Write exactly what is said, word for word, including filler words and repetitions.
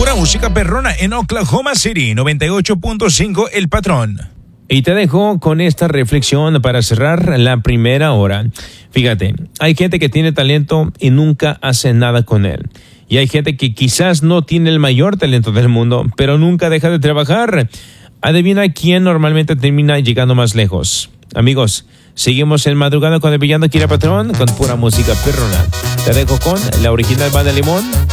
pura música perrona en Oklahoma City, noventa y ocho punto cinco El Patrón. Y te dejo con esta reflexión para cerrar la primera hora. Fíjate, hay gente que tiene talento y nunca hace nada con él. Y hay gente que quizás no tiene el mayor talento del mundo, pero nunca deja de trabajar. Adivina quién normalmente termina llegando más lejos. Amigos, seguimos en Madrugada con el Villano Kira Patrón con pura música perrona. Te dejo con la original Banda Limón.